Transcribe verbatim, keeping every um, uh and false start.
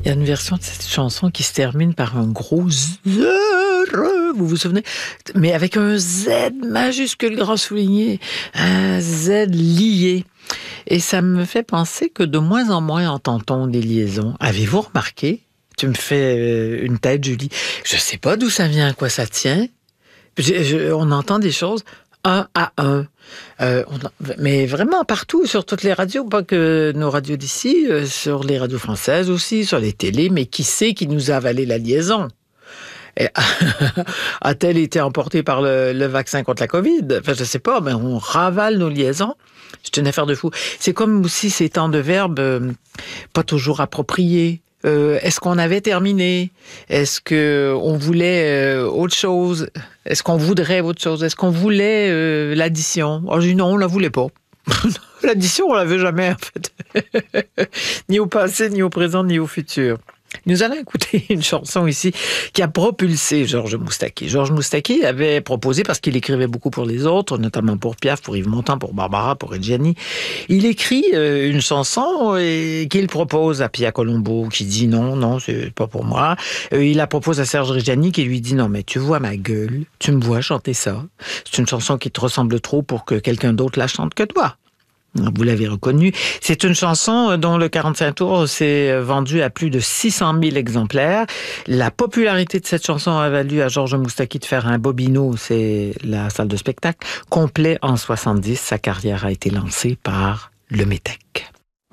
Il y a une version de cette chanson qui se termine par un gros Z, vous vous souvenez? Mais avec un Z majuscule grand souligné, un Z lié. Et ça me fait penser que de moins en moins entend-on des liaisons. Avez-vous remarqué? Tu me fais une tête, Julie. Je sais pas d'où ça vient, à quoi ça tient. Je, je, on entend des choses un à un. Euh, on, mais vraiment partout, sur toutes les radios, pas que nos radios d'ici, euh, sur les radios françaises aussi, sur les télés, mais qui sait qui nous a avalé la liaison? Et, a-t-elle été emportée par le, le vaccin contre la COVID? Enfin, je sais pas, mais on ravale nos liaisons. C'est une affaire de fou. C'est comme aussi ces temps de verbe euh, pas toujours appropriés. Euh, est-ce qu'on avait terminé? Est-ce qu'on voulait euh, autre chose? Est-ce qu'on voudrait autre chose? Est-ce qu'on voulait euh, l'addition? Oh, je dis non, on la voulait pas. L'addition, on la veut jamais, en fait. Ni au passé, ni au présent, ni au futur. Nous allons écouter une chanson ici qui a propulsé Georges Moustaki. Georges Moustaki avait proposé, parce qu'il écrivait beaucoup pour les autres, notamment pour Piaf, pour Yves Montand, pour Barbara, pour Reggiani, il écrit euh, une chanson et qu'il propose à Pia Colombo, qui dit non, non, c'est pas pour moi. Euh, il la propose à Serge Reggiani, qui lui dit non, mais tu vois ma gueule, tu me vois chanter ça. C'est une chanson qui te ressemble trop pour que quelqu'un d'autre la chante que toi. Vous l'avez reconnu. C'est une chanson dont le quarante-cinq tours s'est vendu à plus de six cent mille exemplaires. La popularité de cette chanson a valu à Georges Moustaki de faire un Bobino, c'est la salle de spectacle, complet en soixante-dix. Sa carrière a été lancée par le Métèque.